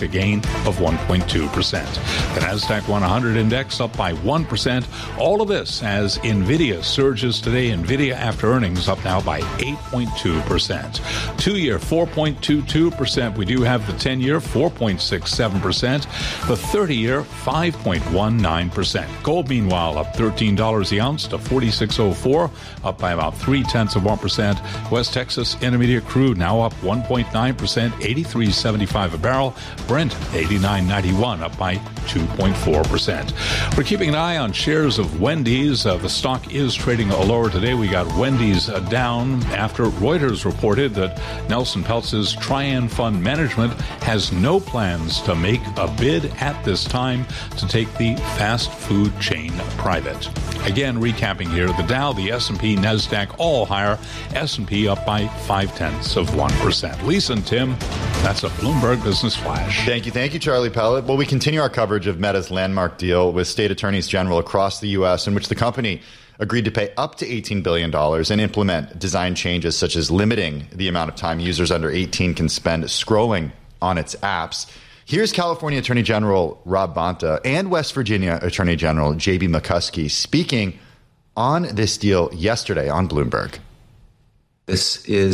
a gain of 1.2%. The NASDAQ 100 index up by 1%. All of this as NVIDIA surges today. NVIDIA after earnings up now by 8.2%. 2-year 4.22%. We do have the 10-year 4.67%. The 30-year 5.19%. Gold, meanwhile, up $13 the ounce to $46.04, up by about 0.3%. West Texas Intermediate crude now up 1.9%, $83.75 a barrel. Brent $89.91, up by 2.4%. We're keeping an eye on shares of Wendy's. The stock is trading lower today. We got Wendy's down after Reuters reported that Nelson Peltz's Trian Fund Management has no plans to make a bid at this time to take the fast food chain private. Again, recapping here, the Dow, the S&P, NASDAQ all higher. S&P up by 0.5%. Lisa and Tim, that's a Bloomberg Business Flash. Thank you, Charlie Pellet. Well, we continue our coverage of Meta's landmark deal with state attorneys general across the U.S. in which the company agreed to pay up to $18 billion and implement design changes such as limiting the amount of time users under 18 can spend scrolling on its apps. Here's California Attorney General Rob Bonta and West Virginia Attorney General J.B. McCuskey speaking on this deal yesterday on Bloomberg. This is